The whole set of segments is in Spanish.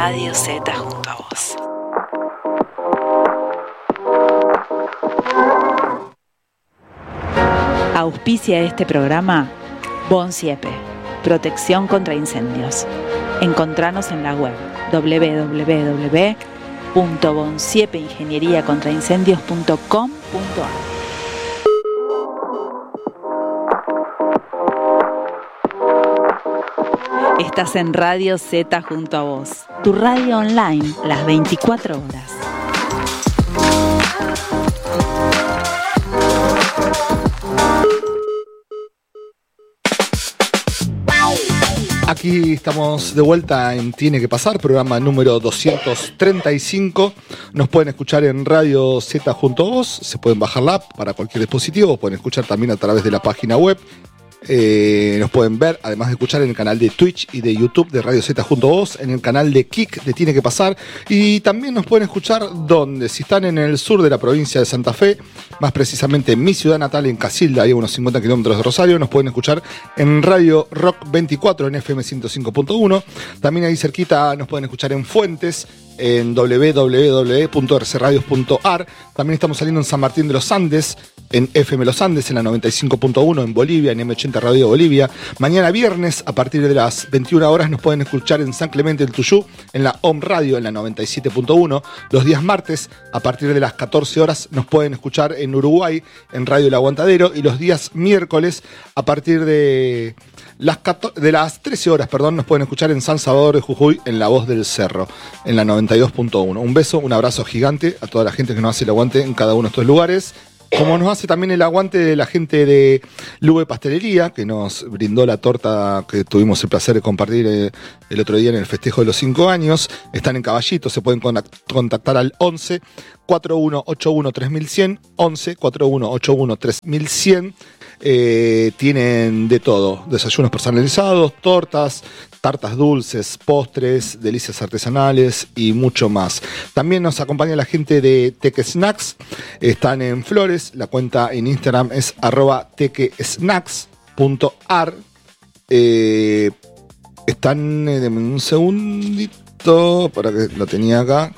Radio Z junto a vos. Auspicia este programa Bonsiepe, protección contra incendios. Encontranos en la web www.bonsiepeingenieríacontraincendios.com.ar. Estás en Radio Z junto a vos, tu radio online, las 24 horas. Aquí estamos de vuelta en Tiene que Pasar, programa número 235. Nos pueden escuchar en Radio Z junto a vos, se pueden bajar la app para cualquier dispositivo, pueden escuchar también a través de la página web. Nos pueden ver, además de escuchar, en el canal de Twitch y de YouTube de Radio Z junto a vos, en el canal de Kik de Tiene que Pasar, y también nos pueden escuchar donde, si están en el sur de la provincia de Santa Fe, más precisamente en mi ciudad natal, en Casilda, ahí a unos 50 kilómetros de Rosario, nos pueden escuchar en Radio Rock 24 en FM 105.1, también ahí cerquita nos pueden escuchar en Fuentes, en www.rcradios.ar. También estamos saliendo en San Martín de los Andes, en FM Los Andes, en la 95.1, en Bolivia, en M80 Radio Bolivia. Mañana viernes, a partir de las 21 horas, nos pueden escuchar en San Clemente del Tuyú, en la Om Radio, en la 97.1. Los días martes, a partir de las 14 horas, nos pueden escuchar en Uruguay, en Radio El Aguantadero. Y los días miércoles, a partir de las 13 horas, nos pueden escuchar en San Salvador de Jujuy, en La Voz del Cerro, en la 92.1. Un beso, un abrazo gigante a toda la gente que nos hace el aguante en cada uno de estos lugares. Como nos hace también el aguante de la gente de Lube Pastelería, que nos brindó la torta que tuvimos el placer de compartir el otro día en el festejo de los 5 años. Están en Caballito, se pueden contactar al 11 4181 3100, 11 4181 3100. Tienen de todo: desayunos personalizados, tortas, tartas dulces, postres, delicias artesanales y mucho más. También nos acompaña la gente de Teque Snacks. Están en Flores, la cuenta en Instagram es @tequesnacks.ar. Están en un segundito para que lo tenía acá.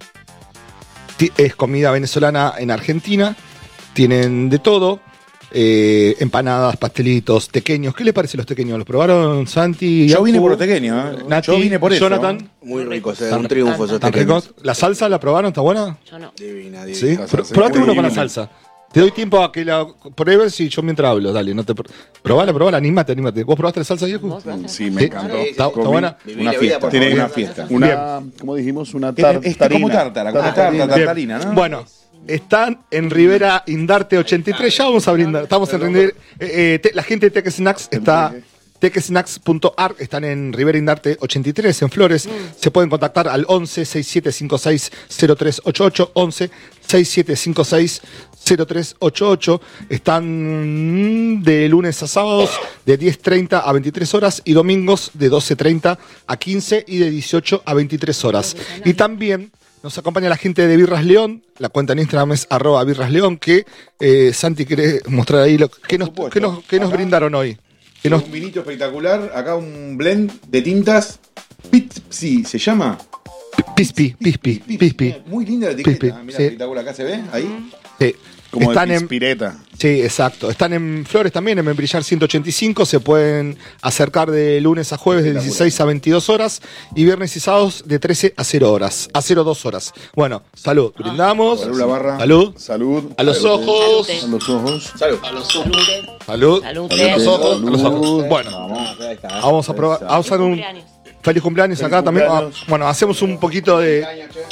Es comida venezolana en Argentina. Tienen de todo. Empanadas, pastelitos, tequeños. ¿Qué les parece los tequeños? ¿Los probaron, Santi? Yo vine por los tequeños, ¿eh? Nati, yo vine por eso. Jonathan. Muy ricos, un triunfo esos tequeños. ¿La salsa la probaron? ¿Está buena? Yo no. Divina. ¿Sí? Probate uno con la salsa. Te doy tiempo a que la pruebes y yo mientras hablo. Dale, no te probala, anímate. ¿Vos probaste la salsa, Diego? Sí, me encantó. ¿Está buena? Una fiesta. Tiene una fiesta. ¿Cómo dijimos? Una Es como tartarina, ¿no? Bueno, están en Rivera Indarte 83. Ya vamos a brindar. Estamos en Rivera. La gente de Teque Snacks está. Tequesnacks.ar, están en Rivera Indarte 83, en Flores. Se pueden contactar al 11 6756 0388, 11 6756 0388. Están de lunes a sábados de 10:30 a 23 horas y domingos de 12:30 a 15 y de 18 a 23 horas. Y también nos acompaña la gente de Birras León. La cuenta en Instagram es @birrasleón, que Santi quiere mostrar ahí ¿qué nos brindaron hoy. Un vinito espectacular, acá un blend de tintas. Pizpi, ¿se llama? Pispi. Muy linda la etiqueta. Mira, sí. espectacular, acá se ve, ahí. Sí. Como están de Pispireta. Sí, exacto. Están en Flores también, en Membrillar 185. Se pueden acercar de lunes a jueves de 16 a 22 horas y viernes y sábados de 13 a 0 horas, a 02 horas. Bueno, salud. Brindamos. Salud, la barra. Salud. Salud. A los ojos. A los ojos. Salud. Salud. Salud. A los ojos. Salud. A los ojos. Bueno, vamos a probar. Vamos a hacer un feliz cumpleaños acá también. Bueno, hacemos un poquito de...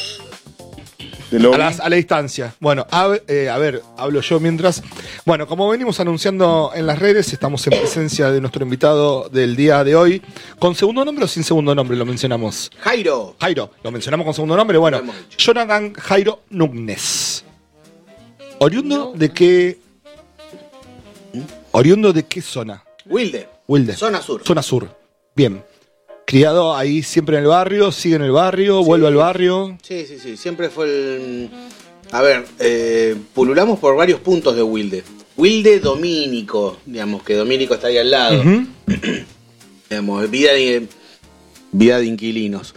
A la distancia. Bueno, a ver, hablo yo mientras. Bueno, como venimos anunciando en las redes, estamos en presencia de nuestro invitado del día de hoy. ¿Con segundo nombre o sin segundo nombre lo mencionamos? Jairo, lo mencionamos con segundo nombre. Bueno, Jonathan Jairo Núñez. ¿Oriundo de qué? ¿Oriundo de qué zona? Wilde. Zona sur. Zona sur. Bien. Criado ahí siempre en el barrio, sigue en el barrio, vuelve al barrio. Sí. Siempre fue el... A ver, pululamos por varios puntos de Wilde. Wilde Domínico, digamos, que Domínico está ahí al lado. Uh-huh. Digamos, vida vida de inquilinos.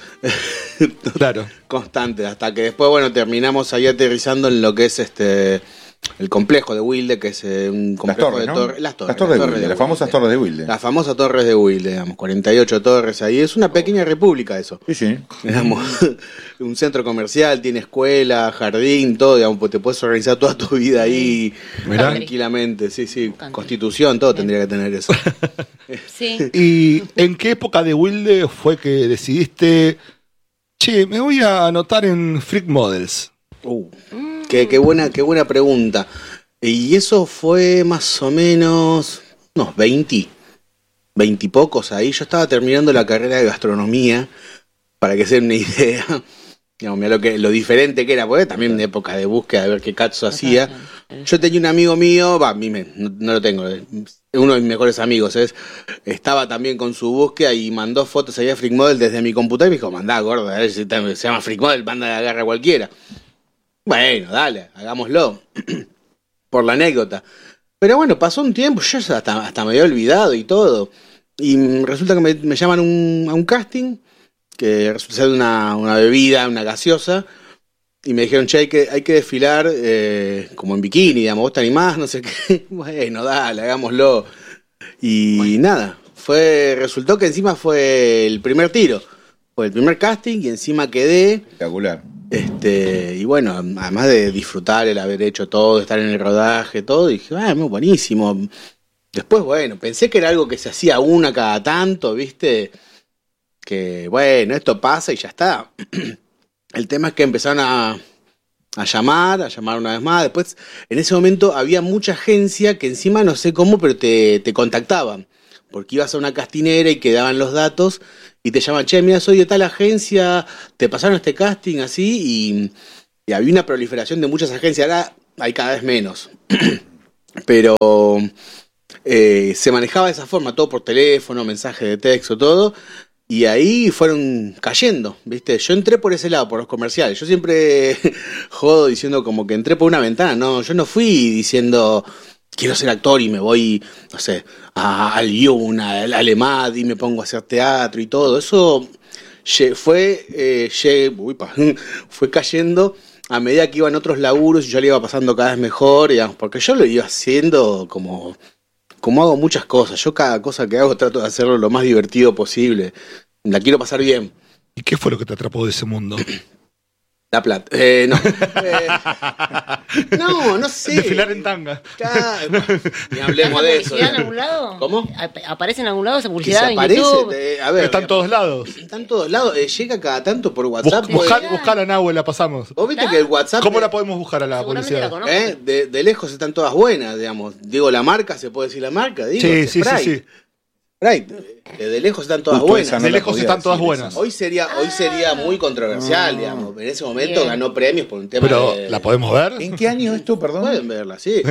Claro. Constante, hasta que después, bueno, terminamos ahí aterrizando en lo que es el complejo de Wilde, que es un complejo Las torres, de ¿no? torres. Las torres de Wilde, las famosas torres de Wilde. Las famosas torres de Wilde, digamos, 48 torres ahí. Es una pequeña república eso. Sí. Digamos, un centro comercial, tiene escuela, jardín, todo, digamos, pues te puedes organizar toda tu vida ahí Mirá. tranquilamente. Sí, constitución, todo tendría que tener eso. Sí. ¿Y en qué época de Wilde fue que decidiste, che, me voy a anotar en Freak Models? Qué buena pregunta. Y eso fue más o menos unos 20 y pocos ahí. Yo estaba terminando la carrera de gastronomía, para que se den una idea. Digamos, mirá lo diferente que era, porque también en época de búsqueda de ver qué cazzo hacía. Yo tenía un amigo mío, no lo tengo, uno de mis mejores amigos, estaba también con su búsqueda y mandó fotos ahí a Freak Model desde mi computadora y me dijo, mandá, gordo, a ver si se llama Freak Model, manda la agarra cualquiera. Bueno, dale, hagámoslo. Por la anécdota. Pero bueno, pasó un tiempo, yo hasta me había olvidado y todo. Y resulta que me llaman a un casting, que resulta ser una bebida, una gaseosa. Y me dijeron, che, hay que desfilar como en bikini, digamos, vos te animás, no sé qué. Bueno, dale, hagámoslo. Y nada, resultó que encima fue el primer tiro. Fue el primer casting y encima quedé. Espectacular. Y bueno, además de disfrutar el haber hecho todo, estar en el rodaje, todo, dije, muy buenísimo. Después, bueno, pensé que era algo que se hacía una cada tanto, ¿viste? Que, bueno, esto pasa y ya está. El tema es que empezaron a llamar una vez más. Después, en ese momento había mucha agencia que encima no sé cómo, pero te contactaban. Porque ibas a una castinera y quedaban los datos y te llaman, che, mira, soy de tal agencia, te pasaron este casting así y había una proliferación de muchas agencias. Ahora hay cada vez menos. Pero se manejaba de esa forma, todo por teléfono, mensaje de texto, todo. Y ahí fueron cayendo, ¿viste? Yo entré por ese lado, por los comerciales. Yo siempre jodo diciendo como que entré por una ventana. No, yo no fui diciendo, quiero ser actor y me voy, no sé, al Yun, al Alemad y me pongo a hacer teatro y todo. Eso fue cayendo a medida que iban otros laburos y yo le iba pasando cada vez mejor, digamos, porque yo lo iba haciendo como hago muchas cosas. Yo cada cosa que hago trato de hacerlo lo más divertido posible. La quiero pasar bien. ¿Y qué fue lo que te atrapó de ese mundo? La plata. No sé. Desfilar en tanga. Claro, ni hablemos de eso. ¿Publicidad en algún lado? ¿Cómo? ¿Aparece en algún lado esa Que publicidad se en aparece. YouTube? A ver, Está en todos lados. Está en todos lados. Llega cada tanto por WhatsApp. Buscar a Nahue, la pasamos. Vos viste que el WhatsApp. ¿Cómo la podemos buscar a la Seguramente la publicidad? conozco. De lejos están todas buenas, digamos. Digo, la marca, ¿se puede decir la marca? Digo, Sí. Sprite. De lejos están todas Justo buenas. esa no De la lejos podía están todas decir, buenas. Hoy sería muy controversial, digamos. En ese momento Bien. ganó premios por un tema Pero, de... ¿la podemos ver? ¿En qué año esto, perdón? Pueden verla, sí.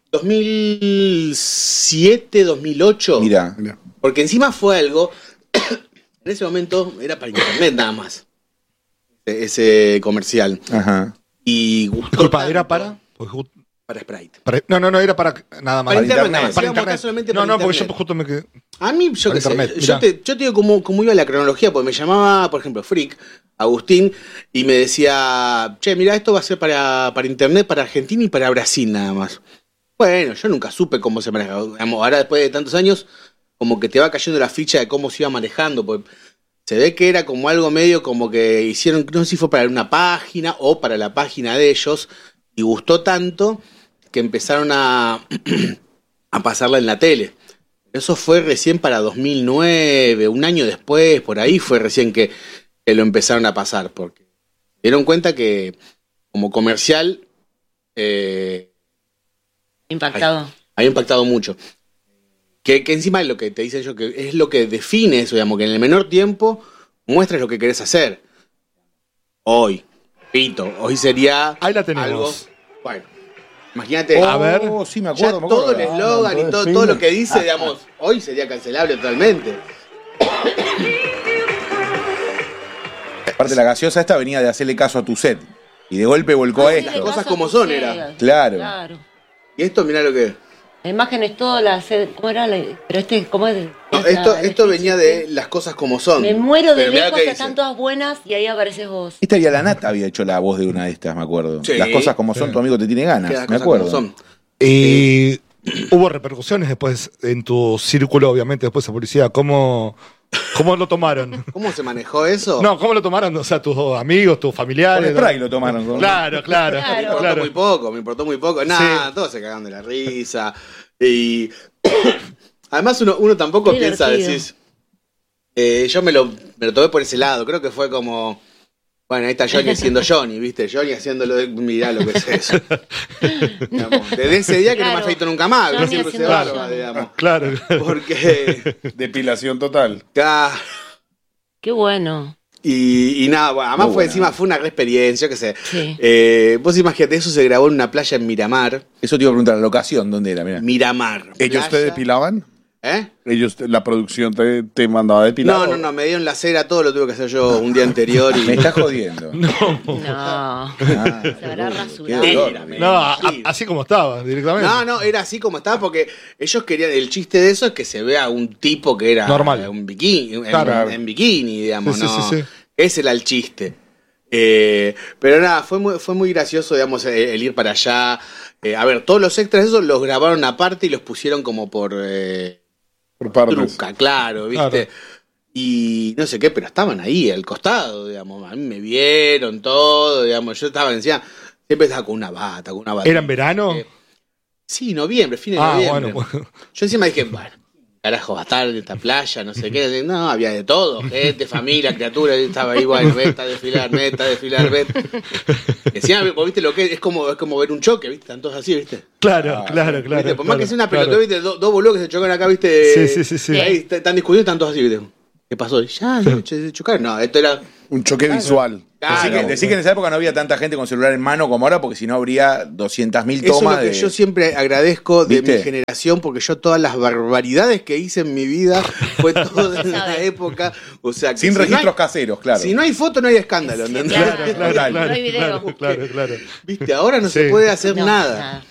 2007, 2008. Mirá. Porque encima fue algo... En ese momento era para internet nada más. Ese comercial. Ajá. Y gustó Disculpa, tanto. ¿era para? Porque Para Sprite. No, era para nada más. Para internet, internet. se Para iba a mostrar internet. solamente No, para porque yo internet. justo me quedé. A mí, yo Para qué sé, internet, yo mirá. te digo cómo iba la cronología, porque me llamaba, por ejemplo, Freak, Agustín, y me decía, che, mira, esto va a ser para internet, para Argentina y para Brasil nada más. Bueno, yo nunca supe cómo se manejaba. Digamos, ahora después de tantos años, como que te va cayendo la ficha de cómo se iba manejando, pues se ve que era como algo medio como que hicieron, no sé si fue para una página o para la página de ellos, y gustó tanto que empezaron a pasarla en la tele. Eso fue recién para 2009, un año después, por ahí fue recién que lo empezaron a pasar, porque se dieron cuenta que como comercial Impactado. había impactado mucho. Que encima es lo que te dicen yo, que es lo que define eso, digamos, que en el menor tiempo muestres lo que querés hacer. Hoy sería Ahí la tenemos. algo, bueno, imagínate. A ver. Sí, me Ya acuerdo. todo el eslogan y todo lo que dice, digamos, hoy sería cancelable totalmente. Aparte, la gaseosa esta venía de hacerle caso a tu set. Y de golpe volcó a Hacele esto. cosas caso a como tus son, cegas. era. Claro. Y esto, mirá lo que es. La imagen es todo la sed. ¿Cómo era? Pero ¿cómo es? No, esto venía de Las cosas como son. Me muero de Pero mirá lejos, que que dice. están todas buenas y ahí apareces vos. Esta y la Nata había hecho la voz de una de estas, me acuerdo. Sí. Las cosas como son, tu amigo te tiene ganas, Que las me cosas acuerdo. como son. Y hubo repercusiones después en tu círculo, obviamente, después de publicidad. ¿Cómo lo tomaron? ¿Cómo se manejó eso? No, ¿cómo lo tomaron? O sea, tus amigos, tus Con familiares. spray lo tomaron. ¿no? Claro, claro. Claro. Me importó muy poco. Nada, todos se cagaron de la risa. Y además uno tampoco Qué piensa, divertido. decís. Yo me lo tomé por ese lado. Creo que fue como. Bueno, ahí está Johnny siendo Johnny, ¿viste? Johnny haciéndolo de. Mirá lo que es eso. Digamos, desde ese día que no me Claro. afeito nunca más. Johnny Siempre se haciendo barba, Johnny. digamos. Claro. Porque. Depilación total. ah, Qué bueno. Y nada, bueno, además Muy fue buena. encima, fue una re experiencia, qué sé. Sí. Vos imagínate, eso se grabó en una playa en Miramar. Eso te iba a preguntar, la locación, ¿dónde era? Mirá. Miramar. ¿Ellos te playa. depilaban? ¿Eh? La producción te mandaba depilar. No, me dieron la cera, todo lo tuve que hacer yo un día anterior y. Me estás jodiendo. No. Ah, Se habrá qué rasurado. dolor. No, así como estaba, directamente. No, era así como estaba porque ellos querían, el chiste de eso es que se vea un tipo que era Normal. un bikini, Claro. en bikini, digamos, Sí, sí, ¿no? sí, sí. Ese era el chiste. Pero nada, fue muy gracioso, digamos, el ir para allá. A ver, todos los extras esos los grabaron aparte y los pusieron como por Por partes. truca, claro, ¿viste? Claro. Y no sé qué, pero estaban ahí, al costado, digamos. A mí me vieron todo, digamos. Yo estaba encima, siempre estaba con una bata, con una bata. ¿Era en verano? Sí, noviembre, fin de Ah, noviembre. bueno. Yo encima dije, bueno, carajo, va a estar en esta playa, no sé qué. No, había de todo, gente, familia, criaturas. Yo estaba ahí, bueno, vete a desfilar, vete. Encima, vos viste lo que es como ver un choque, ¿viste? Están todos así, ¿viste? Claro. ¿Viste? Por más que sea una claro. pelota, ¿viste? Dos boludos que se chocan acá, ¿viste? Sí. Ahí están discutiendo, están todos así, ¿viste? ¿Qué pasó? Ya, se chocaron. No, esto era. Un choque visual. Claro. Decí que en esa época no había tanta gente con celular en mano como ahora, porque si no habría 200.000 Eso es tomas lo que de... yo siempre agradezco de ¿Viste? mi generación, porque yo todas las barbaridades que hice en mi vida fue todo en la época. O sea, que Sin si no registros hay- caseros, claro. Si no hay foto, no hay escándalo, ¿entendés? Claro, Total. no hay video. Claro. Viste, ahora no Sí. se puede hacer No, nada. nada.